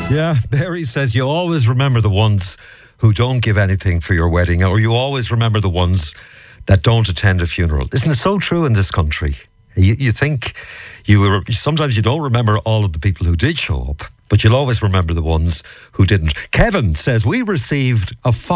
Yeah, Mary says you always remember the ones who don't give anything for your wedding, or you always remember the ones that don't attend a funeral. Isn't it so true in this country? You think sometimes you don't remember all of the people who did show up, but you'll always remember the ones who didn't. Kevin says we received a